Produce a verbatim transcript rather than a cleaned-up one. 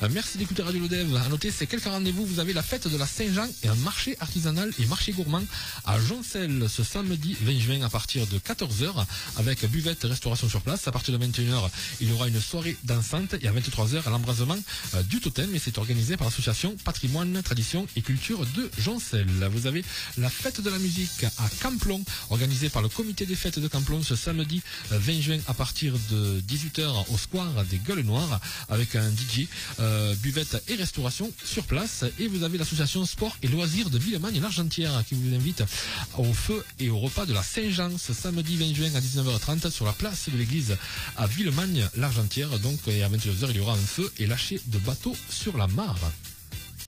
Merci d'écouter Radio Lodève. À noter, c'est quelques rendez-vous. Vous avez la fête de la Saint-Jean et un marché artisanal et marché gourmand à Joncel ce samedi vingt juin à partir de quatorze heures avec buvette et restauration sur place. À partir de vingt et une heures, il y aura une soirée dansante et à vingt-trois heures, l'embrasement euh, du totem et c'est organisé par l'association Patrimoine, Tradition et Culture de Joncel. Vous avez la fête de la musique à Camplon organisée par le comité des fêtes de Camplon ce samedi euh, vingt juin à partir de dix-huit heures au square des Gueules Noires avec un D J, euh, buvette et restauration sur place. Et vous avez l'association Sport et Loisirs de Villemagne l'Argentière qui vous invite au feu et au repas de la Saint-Jean ce samedi vingt juin à dix-neuf heures trente sur la place de l'église à Villemagne l'Argentière. Donc et à vingt-deux heures il y aura un feu et lâcher de bateaux sur la mare.